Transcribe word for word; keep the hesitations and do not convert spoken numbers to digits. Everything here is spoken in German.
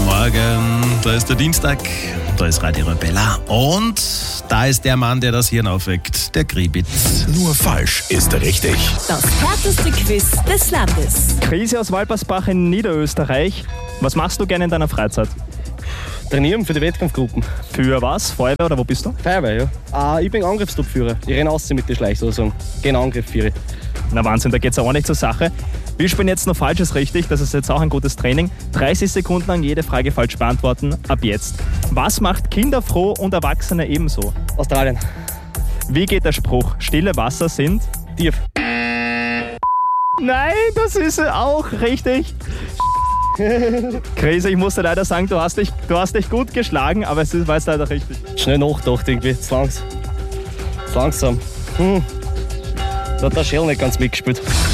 Morgen, da ist der Dienstag, da ist Radio Arabella und da ist der Mann, der das Hirn aufweckt, der Kribitz. Nur falsch ist richtig. Das härteste Quiz des Landes. Krise aus Walpersbach in Niederösterreich. Was machst du gerne in deiner Freizeit? Trainieren für die Wettkampfgruppen. Für was? Feuerwehr oder wo bist du? Feuerwehr, ja. Ah, ich bin Angriffstruppführer. Ich renne außen mit den Schleich sozusagen. Gehen Angriff für. Na Wahnsinn, da geht's auch nicht zur Sache. Wir spielen jetzt noch Falsches richtig, das ist jetzt auch ein gutes Training. dreißig Sekunden lang jede Frage falsch beantworten, ab jetzt. Was macht Kinder froh und Erwachsene ebenso? Australien. Wie geht der Spruch? Stille Wasser sind? Tief. Nein, das ist auch richtig. Krise, ich muss dir leider sagen, du hast dich, du hast dich gut geschlagen, aber es ist, war jetzt leider richtig. Schnell nachgedacht irgendwie, zu langsam. Zu langsam. Hm. Da hat der Schell nicht ganz mitgespielt.